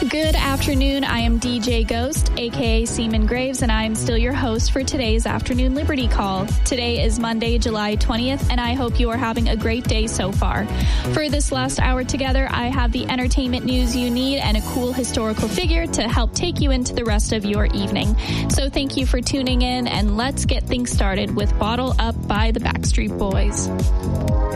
Good afternoon. I am DJ Ghost, aka Seaman Graves, and I am still your host for today's Afternoon Liberty Call. Today is Monday, July 20th, and I hope you are having a great day so far. For this last hour together, I have the entertainment news you need and a cool historical figure to help take you into the rest of your evening. So thank you for tuning in, and let's get things started with Bottle Up by the Backstreet Boys.